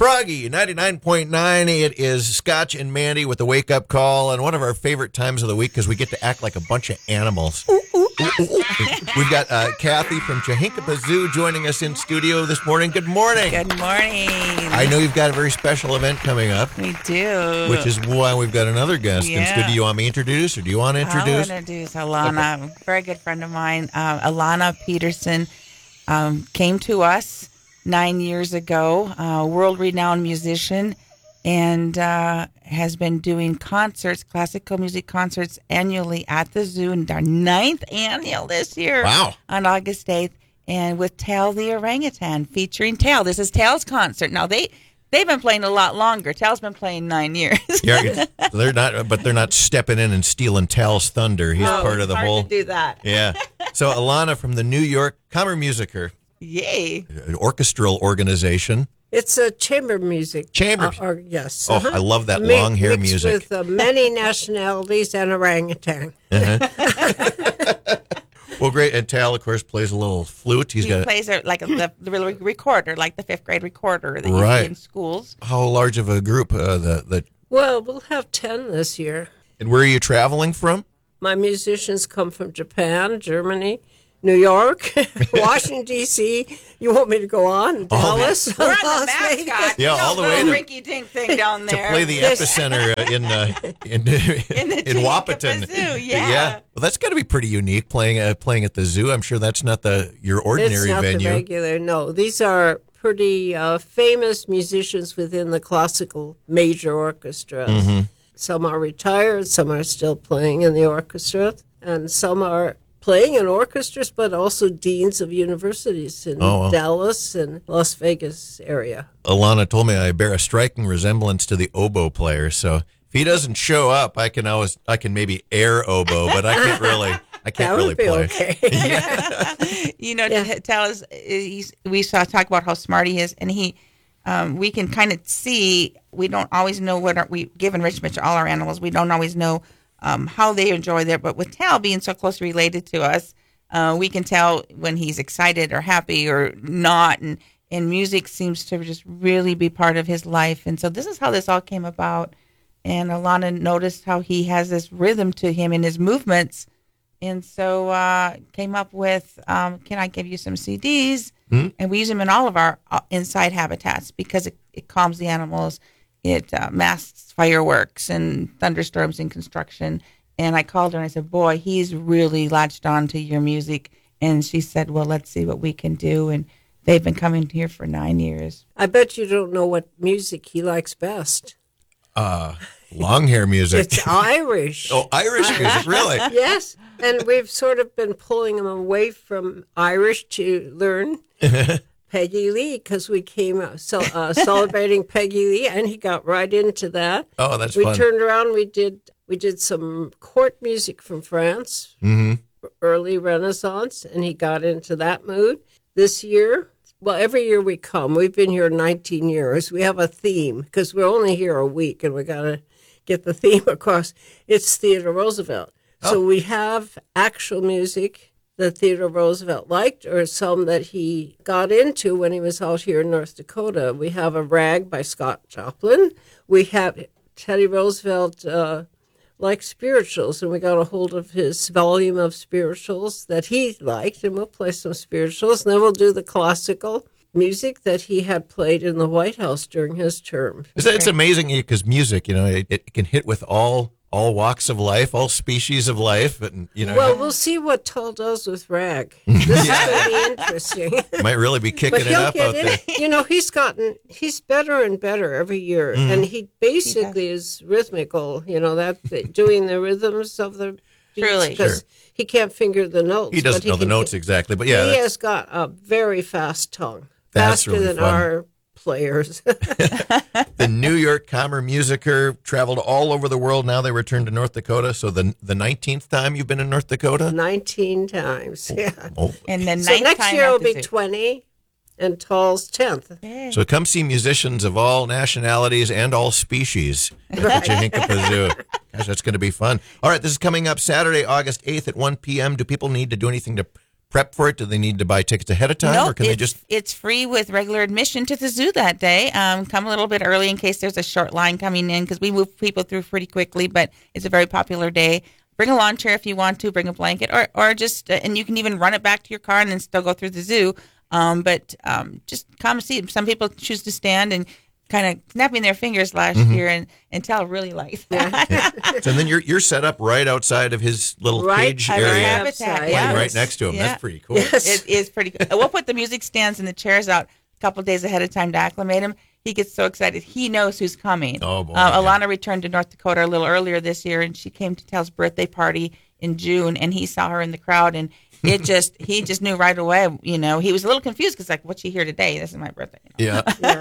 Froggy, 99.9. It is Scotch and Mandy with the wake-up call, and one of our favorite times of the week because we get to act like a bunch of animals. We've got Kathy from Chahinkapa Zoo joining us in studio this morning. Good morning. Good morning. I know you've got a very special event coming up. We do. Which is why we've got another guest in studio. Do you want me to introduce, or do you want to introduce? I'll introduce Alana, okay. Very good friend of mine. Alana Peterson came to us 9 years ago, world-renowned musician, and has been doing concerts, classical music concerts, annually at the zoo, and our 9th annual this year. Wow. On August 8th, and with Tal the orangutan, featuring Tal. This is Tal's concert. Now, they've been playing a lot longer. Tal's been playing 9 years. Yeah, they're not stepping in and stealing Tal's thunder. He's part of the hard whole. To do that. Yeah. So Alana from the New York Kammermusiker. Yay. An orchestral organization. It's a chamber music. Chamber. Yes. Oh, I love that long hair music. With many nationalities and orangutan. Well, great. And Tal, of course, plays a little flute. He plays like the recorder, like the 5th grade recorder that you see in schools. How large of a group? Well, we'll have 10 this year. And where are you traveling from? My musicians come from Japan, Germany, New York, Washington, D.C. You want me to go on? Dallas? We're on the mascot. Yeah, all the way to rinky-dink thing down there. To play the epicenter in Wahpeton. Zoo, yeah. Well, that's got to be pretty unique playing at the zoo. I'm sure that's not your ordinary venue. It's not the regular. No, these are pretty famous musicians within the classical major orchestras. Mm-hmm. Some are retired, some are still playing in the orchestra, and some are playing in orchestras, but also deans of universities in Dallas and Las Vegas area. Alana told me I bear a striking resemblance to the oboe player, so if he doesn't show up, I can maybe air oboe, but I can't really play. Okay. Tal we talk about how smart he is, and we can kind of see. We don't always know we give enrichment to all our animals. We don't always know how they enjoy that, but with Tal being so closely related to us, we can tell when he's excited or happy or not, and music seems to just really be part of his life. And so this is how this all came about. And Alana noticed how he has this rhythm to him in his movements, and so came up with, can I give you some CDs? Mm-hmm. And we use them in all of our inside habitats because it calms the animals. It masks fireworks and thunderstorms in construction. And I called her and I said, boy, he's really latched on to your music. And she said, well, let's see what we can do. And they've been coming here for 9 years. I bet you don't know what music he likes best. Long hair music. It's Irish. Oh, Irish music, really? Yes. And we've sort of been pulling him away from Irish to learn Peggy Lee, because we came celebrating Peggy Lee, and he got right into that. Oh, that's fun. We turned around. We did some court music from France, early Renaissance, and he got into that mood. This year, well, every year we come. We've been here 19 years. We have a theme because we're only here a week, and we got to get the theme across. It's Theodore Roosevelt. Oh. So we have actual music that Theodore Roosevelt liked, or some that he got into when he was out here in North Dakota. We have a rag by Scott Joplin. We have Teddy Roosevelt liked spirituals, and we got a hold of his volume of spirituals that he liked, and we'll play some spirituals, and then we'll do the classical music that he had played in the White House during his term. It's amazing because music, it can hit with all walks of life, all species of life, and Well, we'll see what Tal does with rag. This is going to be interesting. Might really be kicking it up out there. He's better and better every year, and he basically is rhythmical. Doing the rhythms of the beats, because he can't finger the notes. He doesn't know the notes exactly, but yeah, he has got a very fast tongue, faster really than fun. Our players. The New York Kammermusiker traveled all over the world. Now they return to North Dakota. So the 19th time you've been in North Dakota? 19 times, yeah. Oh. And the so next year will be 20, and Tal's 10th. Yay. So come see musicians of all nationalities and all species at the Chahinkapa Zoo. Gosh, that's going to be fun. All right, this is coming up Saturday, August 8th at 1 p.m. Do people need to do anything to prep for it? Do they need to buy tickets ahead of time, Nope, or can they just? It's free with regular admission to the zoo that day. Come a little bit early in case there's a short line coming in because we move people through pretty quickly. But it's a very popular day. Bring a lawn chair if you want to. Bring a blanket, or just and you can even run it back to your car and then still go through the zoo. But just come see. Some people choose to stand and kind of snapping their fingers last year and Tell really likes that. So then you're set up right outside of his little cage area, habitat, right next to him. Yeah. That's pretty cool. It is pretty good. We'll put the music stands and the chairs out a couple of days ahead of time to acclimate him. He gets so excited. He knows who's coming. Oh, boy. Alana returned to North Dakota a little earlier this year, and she came to Tell's birthday party in June, and he saw her in the crowd, and he just knew right away. You know, he was a little confused because, like, what's she here today? This is my birthday. Yeah.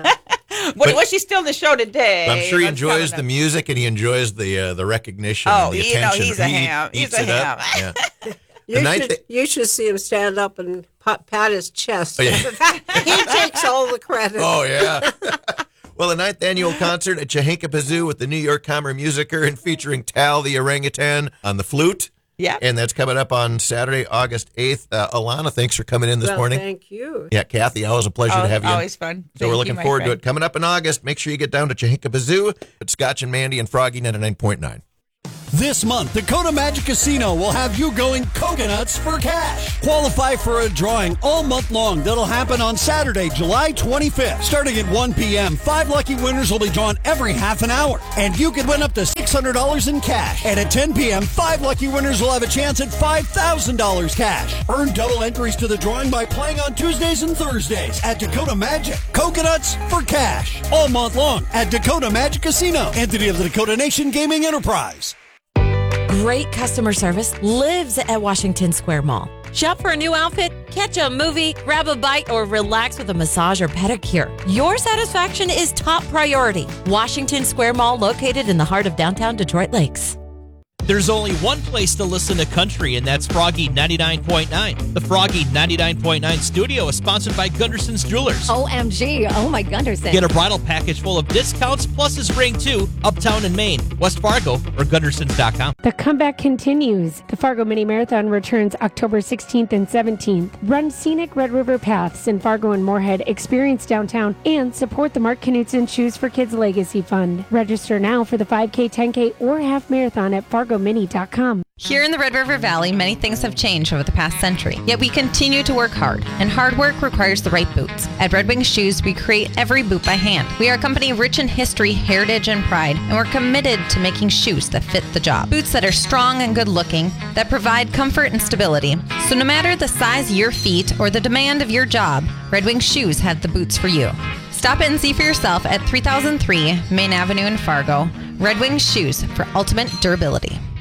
Was she still in the show today? I'm sure he enjoys the music and he enjoys the recognition. Oh, and the attention. he's a ham. Eats He's a it up. ham. Yeah. You should see him stand up and pat his chest. Oh, yeah. He takes all the credit. Oh, yeah. Well, the 9th annual concert at Chahinka Zoo with the New York Kammer Musiker and featuring Tal the orangutan on the flute. Yeah. And that's coming up on Saturday, August 8th. Alana, thanks for coming in this morning. Thank you. Yeah, Kathy, always a pleasure to have you. Always fun. So we're looking forward to it. Coming up in August, make sure you get down to Chahinka Zoo at Scotch and Mandy and Froggy 99.9. This month, Dakota Magic Casino will have you going coconuts for cash. Qualify for a drawing all month long that'll happen on Saturday, July 25th. Starting at 1 p.m., 5 lucky winners will be drawn every half an hour. And you could win up to $600 in cash. And at 10 p.m., 5 lucky winners will have a chance at $5,000 cash. Earn double entries to the drawing by playing on Tuesdays and Thursdays at Dakota Magic. Coconuts for cash. All month long at Dakota Magic Casino. Entity of the Dakota Nation Gaming Enterprise. Great customer service lives at Washington Square Mall. Shop for a new outfit, catch a movie, grab a bite, or relax with a massage or pedicure. Your satisfaction is top priority. Washington Square Mall, located in the heart of downtown Detroit Lakes. There's only one place to listen to country, and that's Froggy 99.9. The Froggy 99.9 studio is sponsored by Gunderson's Jewelers. OMG. Oh, my Gunderson. Get a bridal package full of discounts plus his ring, too, uptown in Maine, West Fargo, or Gundersons.com. The comeback continues. The Fargo Mini Marathon returns October 16th and 17th. Run scenic Red River paths in Fargo and Moorhead, experience downtown, and support the Mark Knutson Shoes for Kids Legacy Fund. Register now for the 5K, 10K, or half marathon at FargoMini.com. Here in the Red River Valley, many things have changed over the past century, yet we continue to work hard, and hard work requires the right boots. At Red Wing Shoes, we create every boot by hand. We are a company rich in history, heritage, and pride, and we're committed to making shoes that fit the job. Boots that are strong and good looking, that provide comfort and stability. So no matter the size of your feet or the demand of your job, Red Wing Shoes have the boots for you. Stop in and see for yourself at 3003 Main Avenue in Fargo. Red Wing Shoes for ultimate durability.